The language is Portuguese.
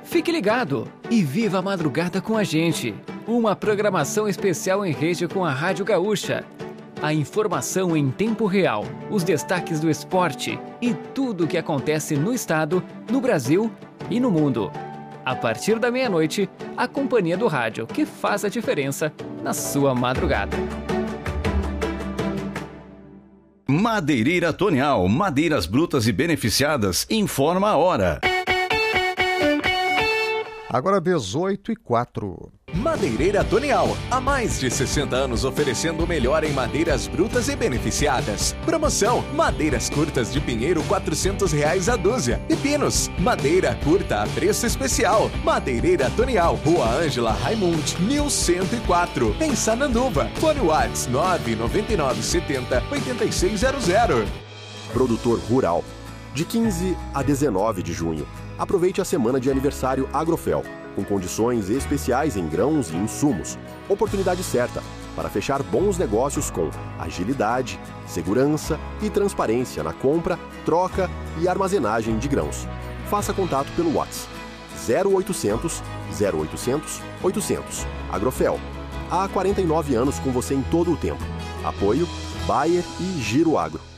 Fique ligado e viva a madrugada com a gente. Uma programação especial em rede com a Rádio Gaúcha. A informação em tempo real, os destaques do esporte e tudo o que acontece no estado, no Brasil e no mundo. A partir da meia-noite, a companhia do rádio que faz a diferença na sua madrugada. Madeireira Tonial, madeiras brutas e beneficiadas, informa a hora. Agora 18h04. Madeireira Tonial, há mais de 60 anos oferecendo o melhor em madeiras brutas e beneficiadas. Promoção, madeiras curtas de pinheiro R$400 a dúzia. E pinos, madeira curta a preço especial. Madeireira Tonial, Rua Ângela Raimund, 1104, em Sananduva. Fone Whats 99970-8600. Produtor Rural, de 15 a 19 de junho. Aproveite a semana de aniversário Agrofel, com condições especiais em grãos e insumos. Oportunidade certa para fechar bons negócios com agilidade, segurança e transparência na compra, troca e armazenagem de grãos. Faça contato pelo WhatsApp 0800 0800 800. Agrofel, há 49 anos com você em todo o tempo. Apoio Bayer e Giro Agro.